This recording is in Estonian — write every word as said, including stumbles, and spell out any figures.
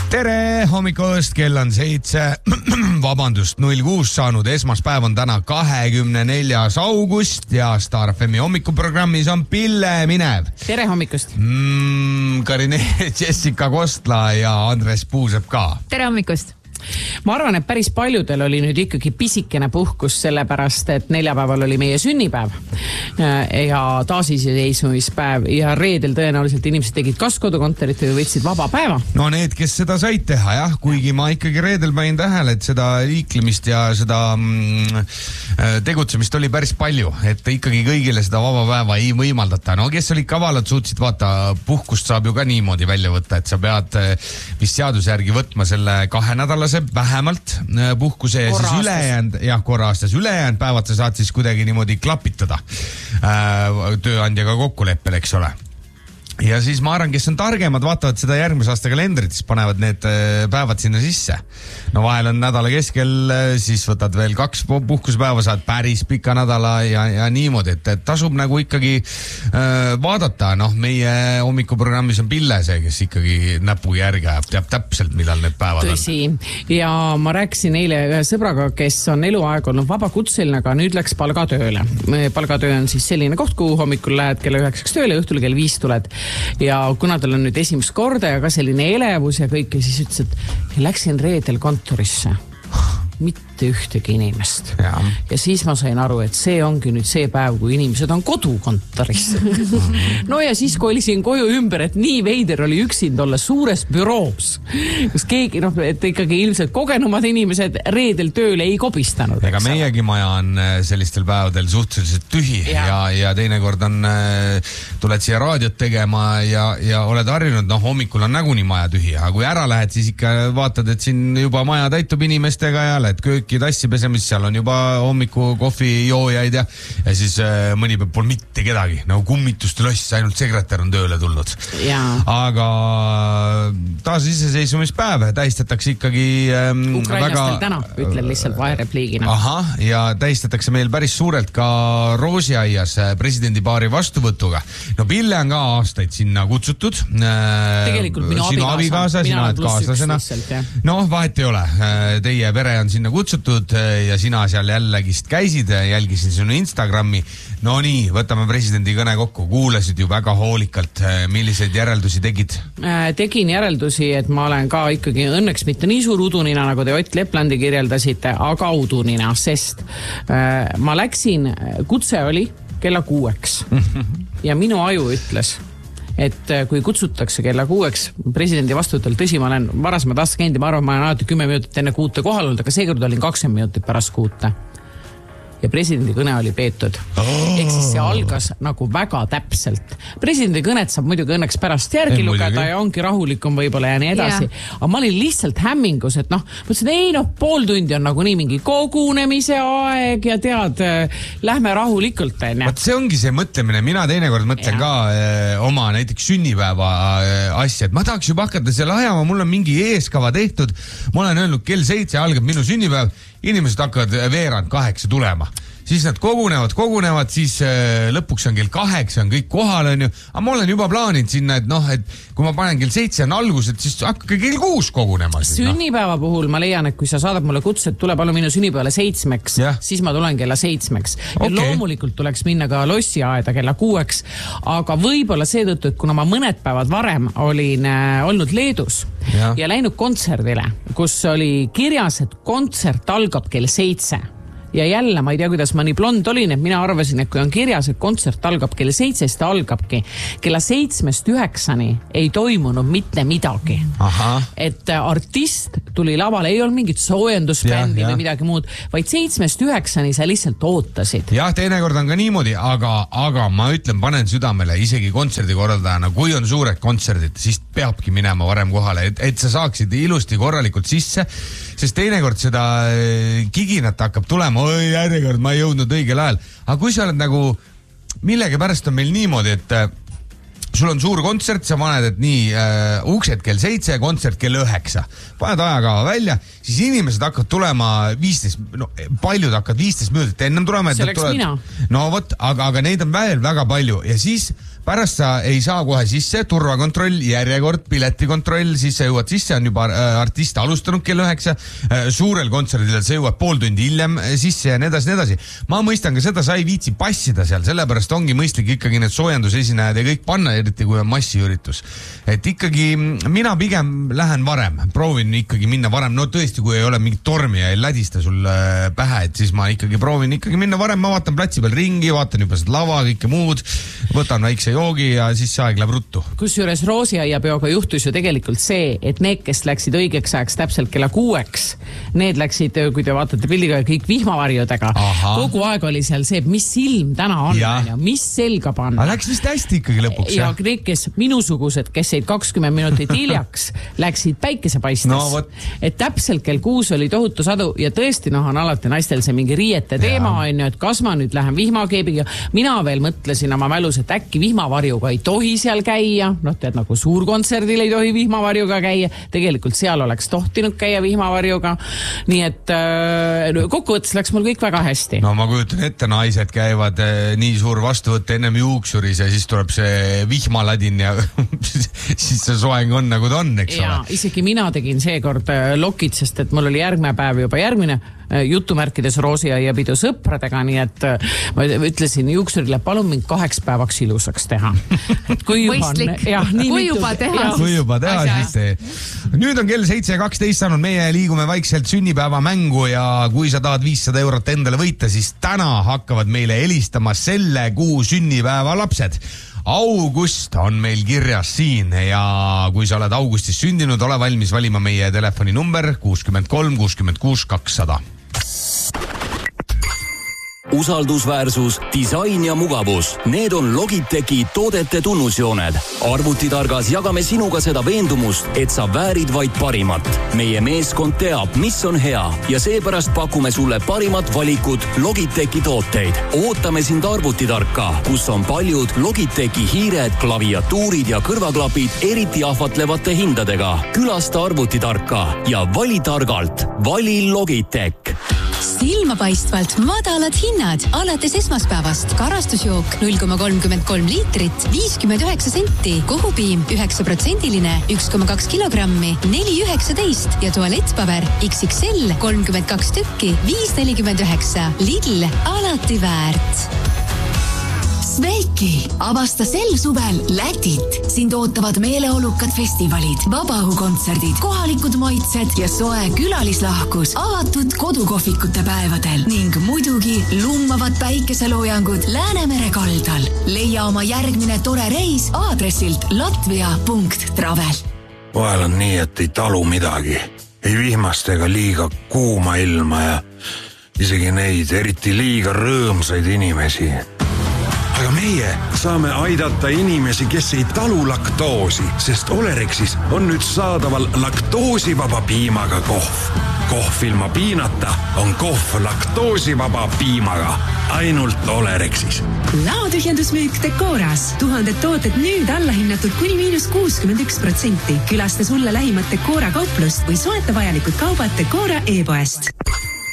Tere hommikust, kell on seitse, vabandust, null kuus saanud. Esmaspäev on täna kahekümne neljas august ja Star F M-i hommikuprogrammis on Pille Minev. Tere hommikust. Mm, Karine, Jessica Kostla ja Andres Puusepp ka. Tere hommikust. Ma arvan, et päris paljudel oli nüüd ikkagi pisikene puhkus, sellepärast, et neljapäeval oli meie sünnipäev ja taasiseseisvumispäev ja reedel tõenäoliselt inimesed tegid kas kodukontorit või võtsid vaba päeva. No need, kes seda said teha, jah, kuigi ma ikkagi reedel panin tähele, et seda liiklemist ja seda mm, tegutsemist oli päris palju, et ikkagi kõigile seda vaba päeva ei võimaldata. No kes olid kavalad, suutsid vaata, puhkust saab ju ka niimoodi välja võtta, et sa pead vist seaduse järgi võtma selle kahe nädala vähemalt puhkuse ja siis ülejäänud, jah, korra aastas ülejäänud päevad sa saad siis kuidagi niimoodi klapitada äh, tööandjaga kokkuleppel, eks ole. Ja siis ma arvan, kes on targemad, vaatavad seda järgmise aasta kalendrit, siis panevad need päevad sinna sisse. No vahel on nädala keskel, siis võtad veel kaks puhkuspäeva, saad päris pika nädala ja, ja niimoodi, et, et tasub nagu ikkagi äh, vaadata. Noh, meie hommikuprogrammis on Pille see, kes ikkagi näpu järgi ajab, teab täpselt, millal need päevad Tõsi. on. Ja ma rääkisin eile ühe sõbraga, kes on eluaeg olnud vabakutseline, aga nüüd läks palgatööle. Palgatöö on siis selline koht, kuhu hommikul lähed kella üheksaks tööle, õhtul kell viis tuled. Ja kuna tal on nüüd esimest korda ja ka selline elevus ja kõik, ja siis ütles, et läksin reedel kontorisse. Mitte ühtegi inimest. Ja. ja siis ma sain aru, et see ongi nüüd see päev, kui inimesed on kodukontoris. No ja siis kolisin koju ümber, et nii veider oli üksind olla suures büroos, kus keegi, noh, et ikkagi ilmselt kogenumad inimesed reedel tööle ei kobistanud. Ega meiegi maja on sellistel päevadel suhteliselt tühi ja, ja, ja teinekord on, tuled siia raadiot tegema ja, ja oled harjunud, noh, hommikul on näguni maja tühi, aga kui ära lähed, siis ikka vaatad, et siin juba maja täitub inimestega ja et kööki tassi pesemis, seal on juba hommiku kohvi joojaid ja, ja siis äh, mõni päev pole mitte kedagi, nagu kummituste loss, ainult sekretär on tööle tulnud. Ja. Aga taasiseseisvumispäev tähistatakse ikkagi ähm, Ukrainastel väga... täna, ütlen lihtsalt vaherepliigina. Aha, ja tähistatakse meil päris suurelt ka Roosiaias presidendipaari vastuvõtuga. No Pille on ka aastaid sinna kutsutud. Tegelikult minu sinu abikaasa, sina oled kaaslasena. No, vahet ei ole. Teie pere on sinna kutsutud ja sina seal jällegist käisid, jälgisin sinu Instagrami. No nii, võtame presidendi kõne kokku. Kuulasid ju väga hoolikalt. Milliseid järeldusi tegid? Tegin järeldusi, et ma olen ka ikkagi õnneks mitte nii suur udunina, nagu te Ott Leplandi kirjeldasite, aga udunina, sest ma läksin, kutse oli kella kuueks ja minu aju ütles, et kui kutsutakse kella kuueks presidendi vastuvõtul, tõsi, ma olen varasemad aastad käinud ja ma arvan, ma olen alati kümme minutit enne kuute kohal olnud, aga seekord olin kakskümmend minutit pärast kuute. Ja presidendi kõne oli peetud. Oh. Ehk siis see algas nagu väga täpselt. Presidendi kõnet saab muidugi õnneks pärast järgi ei, lugeda muidugi. Ja ongi rahulikum võib-olla ja nii edasi. Yeah. Aga ma olin lihtsalt hämmingus, et noh, mõtlesin, ei noh, pool tundi on nagu nii mingi kogunemise aeg ja tead, lähme rahulikult. Vaat see ongi see mõtlemine. Mina teinekord mõtlen ja. ka eh, oma näiteks sünnipäeva eh, asja, et ma tahaks juba hakata seal ajama, mul on mingi eeskava tehtud. Ma olen öelnud, kell seitse algab minu sünnipäev. Inimesed hakkavad veerand kaheksa tulema. Siis nad kogunevad, kogunevad, siis äh, lõpuks on kell kaheksa, on kõik kohal, on ju. Aga ma olen juba plaaninud sinna, et noh, et kui ma panen kell seitse on algus, et siis hakkage kell kuus kogunema. Sünnipäeva puhul ma leian, et kui sa saadad mulle kutse, et tule palun minu sünnipäevale seitsmeks, ja. Siis ma tulen kella seitsmeks. Ja okay. Loomulikult tuleks minna ka lossiaeda kella kuueks, aga võib-olla seetõttu, et kuna ma mõned päevad varem olin äh, olnud Leedus ja. ja läinud kontserdile, kus oli kirjas, et kontsert algab kell seitse. Ja jälle, ma ei tea, kuidas ma nii blond olin, et mina arvasin, et kui on kirjas, et kontsert algab kella seitsest, ta algabki. Kella seitsmest üheksani ei toimunud mitte midagi. Aha. Et artist tuli lavale, ei olnud mingit soojendusbändi ja, või midagi muud, vaid seitsmest üheksani sa lihtsalt ootasid. Jah, teinekord on ka niimoodi, aga, aga ma ütlen, panen südamele isegi kontserdikorraldajana, kui on suured kontserdid, siis peabki minema varem kohale, et, et sa saaksid ilusti korralikult sisse, sest teinekord seda kiginat hakkab tulema, oi, järjekord, ma ei jõudnud õigel ajal. Aga kui sa oled nagu, millegi pärast on meil niimoodi, et sul on suur kontsert, sa paned, et nii äh, uksed kell seitse, kontsert kell üheksa. Paned ajakava välja, siis inimesed hakkavad tulema viisteist, no paljud hakkavad viisteist minutit ennem tulema. See oleks mina. No vot, aga, aga neid on veel väga palju ja siis pärast sa ei saa kohe sisse, turvakontroll, järjekord, piletikontroll, siis sa jõuad sisse, on juba artist alustanud kell üheksa, suurel kontserdil sa jõuad pool tundi hiljem sisse ja nii edasi, nii edasi. Ma mõistan ka seda, sa ei viitsi passida seal, sellepärast ongi mõistlik ikkagi need soojendusesinejad ja kõik panna, eriti kui on massiüritus. Et ikkagi mina pigem lähen varem, proovin ikkagi minna varem, no tõesti, kui ei ole mingit tormi ja ei lädista sul pähe, et siis ma ikkagi proovin ikkagi minna varem, ma vaatan platsi peal ringi, vaatan juba seda lava, kõike muud, võtan väikse joogi ja siis see aeg läheb ruttu. Kusjuures Roosiaiapeoga juhtus ju tegelikult see, et need, kes läksid õigeks ajaks täpselt kella kuueks, need läksid, kui te vaatate pildiga, kõik vihmavarjudega. Aha. Kogu aeg oli seal see, mis silm täna on, ja. Mis selga panna. Aga läks vist hästi ikkagi lõpuks. Ja need, kes minusugused, kes jäid kakskümmend minutit hiljaks, läksid päikesepaistes. No, et täpselt kell kuus oli tohutu sadu ja tõesti, noh, on alati naistel see mingi riiete teema, on ju, et kas ma nüüd lähen vihmakeebiga. Mina veel mõtlesin oma mälus, et äkki vihmavarjuga ei tohi seal käia, noh tead, nagu suurkontserdil ei tohi vihmavarjuga käia, tegelikult seal oleks tohtinud käia vihmavarjuga, nii et äh, kokkuvõttes läks mul kõik väga hästi. No ma kujutan ette, naised käivad äh, nii suur vastuvõtt ennem juuksuris ja siis tuleb see vihmaladin ja siis see soeng on nagu ta on, eks ja, ole. Isegi mina tegin seekord äh, lokid, sest et mul oli järgmine päev juba järgmine jutumärkides Roosiaiapidu sõpradega, nii et ma ütlesin juuksurile, palun mind kaheks päevaks ilusaks teha. Kui juba, on, jah, nii kui juba teha. Kui juba teha, siis tee. Nüüd on kell seitse kaksteist saanud, meie liigume vaikselt sünnipäeva mängu ja kui sa tahad viissada eurot endale võita, siis täna hakkavad meile helistama selle kuu sünnipäeva lapsed. August on meil kirjas siin ja kui sa oled augustis sündinud, ole valmis valima meie telefoninumber kuuskümmend kolm kuuskümmend kuus kakssada. Usaldusväärsus, disain ja mugavus. Need on Logitechi toodete tunnusjooned. Arvutitargas jagame sinuga seda veendumust, et sa väärid vaid parimat. Meie meeskond teab, mis on hea ja seepärast pakume sulle parimat valikut Logitechi tooteid. Ootame sind Arvutitarka, kus on paljud Logitechi hiired, klaviatuurid ja kõrvaklapid eriti ahvatlevate hindadega. Külasta Arvutitarka ja vali targalt. Vali Logitech. Silmapaistvalt madalad hinnad alates esmaspäevast. Karastusjook null koma kolmkümmend kolm liitrit, viiskümmend üheksa senti. Kohupiim üheksa protsendiline, üks koma kaks kilogrammi, neli üheksateist ja tualettpaber X X L kolmkümmend kaks tükki, viis nelikümmend üheksa. Lidl, alati väärt. Sveiki, avasta sel suvel Lätit. Sind ootavad meeleolukad festivalid, vabaõhukontserdid, kohalikud maitsed ja soe külalislahkus avatud kodukohvikute päevadel ning muidugi lummavad päikeseloojangud Läänemere kaldal. Leia oma järgmine tore reis aadressilt latvia punkt travel. Vahel on nii, et ei talu midagi. Ei vihmast ega liiga kuuma ilma ja isegi neid eriti liiga rõõmsaid inimesi. Aga meie saame aidata inimesi, kes ei talu laktoosi, sest Olerexis on nüüd saadaval laktoosivaba piimaga kohv. Kohv ilma piinata on kohv laktoosivaba piimaga. Ainult Olerexis. Laotühjendusmüük Decoras. Tuhanded tooted nüüd allahinnatud kuni miinus kuuskümmend üks protsenti. Külasta sulle lähimat Decora kauplust või soeta vajalikud kaubad Decora e-poest.